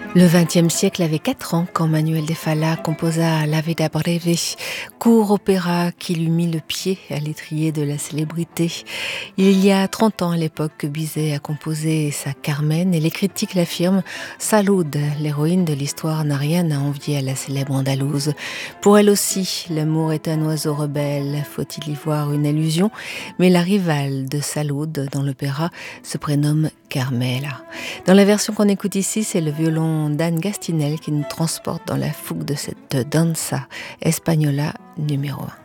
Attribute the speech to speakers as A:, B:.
A: Le XXe siècle avait 4 ans quand Manuel de Falla composa La Vida Breve, court opéra qui lui mit le pied à l'étrier de la célébrité. Il y a 30 ans à l'époque que Bizet a composé sa Carmen et les critiques l'affirment, Salud, l'héroïne de l'histoire, n'a rien à envier à la célèbre andalouse. Pour elle aussi, l'amour est un oiseau rebelle, faut-il y voir une allusion? Mais la rivale de Salud dans l'opéra se prénomme Carmela. Dans la version qu'on écoute ici, c'est le violon d'Anne Gastinel qui nous transporte dans la fougue de cette danza espagnola numéro 1.